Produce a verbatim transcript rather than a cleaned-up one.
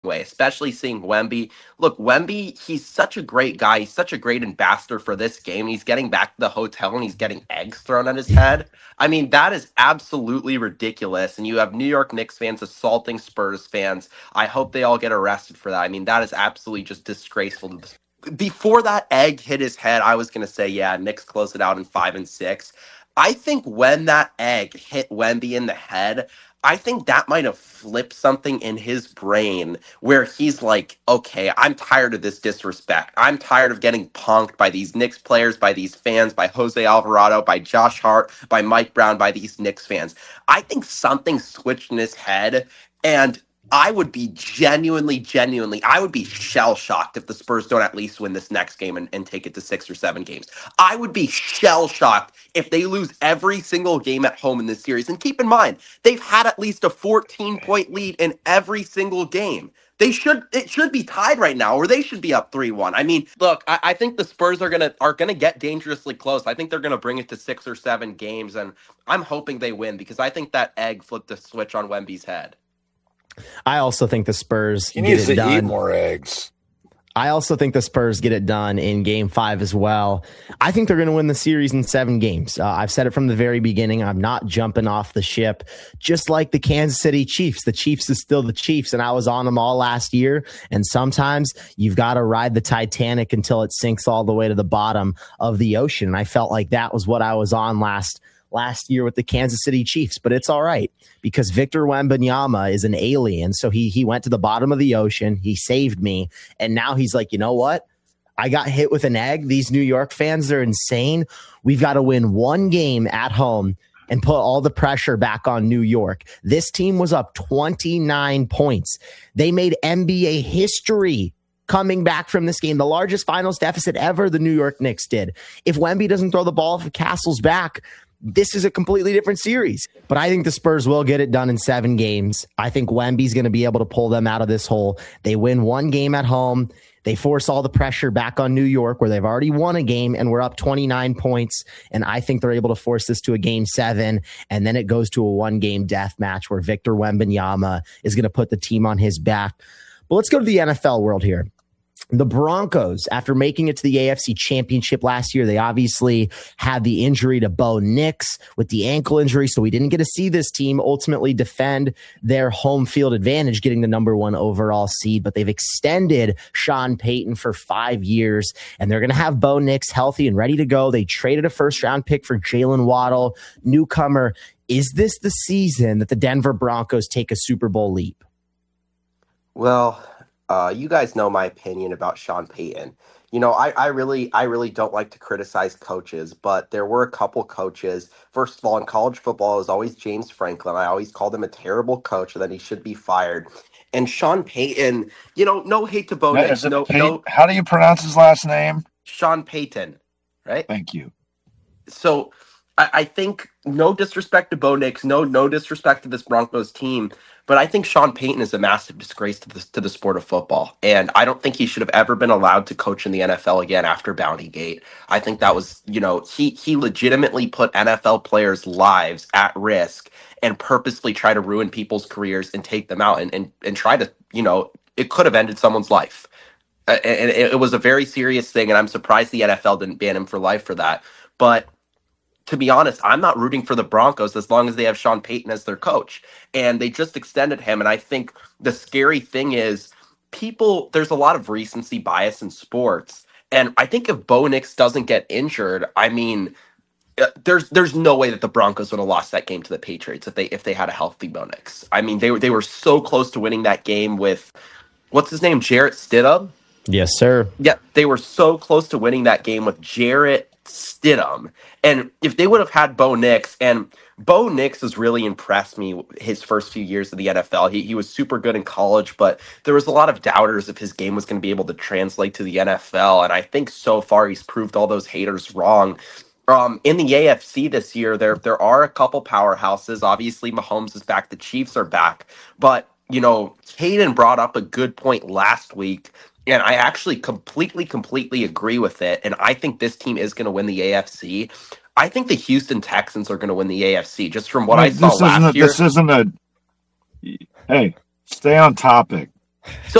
way, especially seeing Wemby. Look, Wemby, he's such a great guy. He's such a great ambassador for this game. He's getting back to the hotel and he's getting eggs thrown at his head. I mean, that is absolutely ridiculous. And you have New York Knicks fans assaulting Spurs fans. I hope they all get arrested for that. I mean, that is absolutely just disgraceful to the Before that egg hit his head, I was going to say, yeah, Knicks close it out in five and six. I think when that egg hit Wemby in the head, I think that might have flipped something in his brain where he's like, okay, I'm tired of this disrespect. I'm tired of getting punked by these Knicks players, by these fans, by Jose Alvarado, by Josh Hart, by Mike Brown, by these Knicks fans. I think something switched in his head, and I would be genuinely, genuinely, I would be shell-shocked if the Spurs don't at least win this next game and, and take it to six or seven games. I would be shell-shocked if they lose every single game at home in this series. And keep in mind, they've had at least a fourteen-point lead in every single game. They should it should be tied right now, or they should be up three one. I mean, look, I, I think the Spurs are gonna are gonna get dangerously close. I think they're gonna bring it to six or seven games, and I'm hoping they win because I think that egg flipped a switch on Wemby's head. I also think the Spurs he get needs it to done. eat more eggs. I also think the Spurs get it done in game five as well. I think they're going to win the series in seven games. Uh, I've said it from the very beginning. I'm not jumping off the ship, just like the Kansas City Chiefs. The Chiefs is still the Chiefs, and I was on them all last year. And sometimes you've got to ride the Titanic until it sinks all the way to the bottom of the ocean. And I felt like that was what I was on last last year with the Kansas City Chiefs, but it's all right because Victor Wembanyama is an alien. So he he went to the bottom of the ocean. He saved me. And now he's like, you know what? I got hit with an egg. These New York fans are insane. We've got to win one game at home and put all the pressure back on New York. This team was up twenty-nine points. They made N B A history coming back from this game, the largest finals deficit ever the New York Knicks did. If Wemby doesn't throw the ball for Castle's back, this is a completely different series. But I think the Spurs will get it done in seven games. I think Wemby's going to be able to pull them out of this hole. They win one game at home. They force all the pressure back on New York where they've already won a game and we're up twenty-nine points. And I think they're able to force this to a game seven. And then it goes to a one game death match where Victor Wembanyama is going to put the team on his back. But let's go to the N F L world here. The Broncos, after making it to the A F C Championship last year, they obviously had the injury to Bo Nix with the ankle injury, so we didn't get to see this team ultimately defend their home field advantage, getting the number one overall seed, but they've extended Sean Payton for five years, and they're going to have Bo Nix healthy and ready to go. They traded a first-round pick for Jalen Waddle, newcomer. Is this the season that the Denver Broncos take a Super Bowl leap? Well, Uh, you guys know my opinion about Sean Payton. You know, I, I really I really don't like to criticize coaches, but there were a couple coaches. First of all, in college football, it was always James Franklin. I always called him a terrible coach and that he should be fired. And Sean Payton, you know, no hate to Bo Nix. No, no, how do you pronounce his last name? Sean Payton, right? Thank you. So I, I think no disrespect to Bo Nix, no no disrespect to this Broncos team, but I think Sean Payton is a massive disgrace to the, to the sport of football. And I don't think he should have ever been allowed to coach in the N F L again after Bountygate. I think that was, you know, he he legitimately put N F L players' lives at risk and purposely try to ruin people's careers and take them out and, and, and try to, you know, it could have ended someone's life. Uh, and it, it was a very serious thing, and I'm surprised the N F L didn't ban him for life for that. But to be honest, I'm not rooting for the Broncos as long as they have Sean Payton as their coach. And they just extended him. And I think the scary thing is people, there's a lot of recency bias in sports. And I think if Bo Nix doesn't get injured, I mean, there's there's no way that the Broncos would have lost that game to the Patriots if they if they had a healthy Bo Nix. I mean, they were they were so close to winning that game with, what's his name, Jarrett Stidham? Yes, sir. Yeah, they were so close to winning that game with Jarrett Stidham. And if they would have had Bo Nix, and Bo Nix has really impressed me his first few years of the N F L. He he was super good in college, but there was a lot of doubters if his game was going to be able to translate to the N F L. And I think so far he's proved all those haters wrong. Um, in the A F C this year, there there are a couple powerhouses. Obviously, Mahomes is back. The Chiefs are back. But, you know, Hayden brought up a good point last week. And I actually completely, completely agree with it. And I think this team is going to win the A F C. I think the Houston Texans are going to win the A F C, just from what Wait, I saw this last isn't a, year. This isn't a... Hey, stay on topic. So